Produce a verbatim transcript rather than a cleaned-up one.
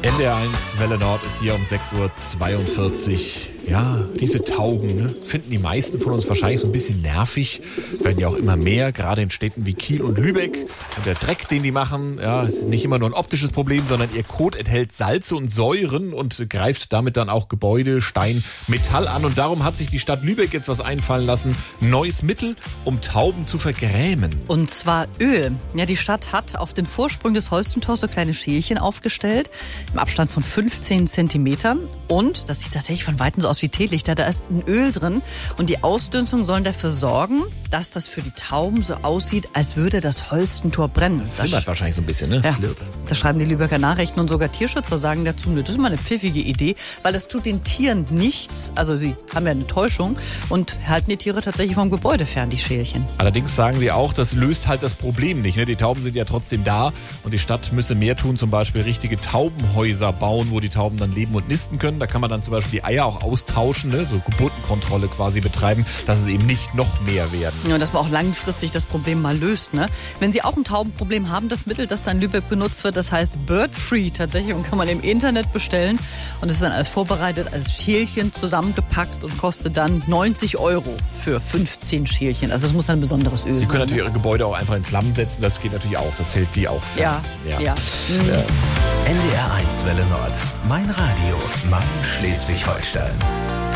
N D R eins Welle Nord ist hier um sechs Uhr zweiundvierzig. Ja, diese Tauben, ne, finden die meisten von uns wahrscheinlich so ein bisschen nervig. Werden ja auch immer mehr, gerade in Städten wie Kiel und Lübeck. Und der Dreck, den die machen, ja, ist nicht immer nur ein optisches Problem, sondern ihr Kot enthält Salze und Säuren und greift damit dann auch Gebäude, Stein, Metall an. Und darum hat sich die Stadt Lübeck jetzt was einfallen lassen. Neues Mittel, um Tauben zu vergrämen. Und zwar Öl. Ja, die Stadt hat auf den Vorsprung des Holstentors so kleine Schälchen aufgestellt, im Abstand von fünfzehn Zentimetern. Und das sieht tatsächlich von Weitem so aus wie Teelichter. Da ist ein Öl drin und die Ausdünstungen sollen dafür sorgen, dass das für die Tauben so aussieht, als würde das Holstentor brennen. Flimmert wahrscheinlich so ein bisschen, ne? Ja, das schreiben die Lübecker Nachrichten und sogar Tierschützer sagen dazu, das ist mal eine pfiffige Idee, weil es tut den Tieren nichts. Also sie haben ja eine Täuschung und halten die Tiere tatsächlich vom Gebäude fern, die Schälchen. Allerdings sagen sie auch, das löst halt das Problem nicht. Ne? Die Tauben sind ja trotzdem da und die Stadt müsse mehr tun, zum Beispiel richtige Taubenhäuser bauen, wo die Tauben dann leben und nisten können. Da kann man dann zum Beispiel die Eier auch austauschen, ne? So Geburtenkontrolle quasi betreiben, dass es eben nicht noch mehr werden. Ja, und dass man auch langfristig das Problem mal löst. Ne? Wenn Sie auch ein Taubenproblem haben, das Mittel, das da in Lübeck benutzt wird, das heißt Bird Free tatsächlich und kann man im Internet bestellen. Und es ist dann alles vorbereitet als Schälchen zusammengepackt und kostet dann neunzig Euro für fünfzehn Schälchen. Also das muss dann ein besonderes Öl Sie sein. Sie können natürlich Ihre Gebäude auch einfach in Flammen setzen, das geht natürlich auch, das hält die auch fern. Ja, ja. ja. Mhm. ja. N D R eins Welle Nord. Mein Radio. Mein Schleswig-Holstein.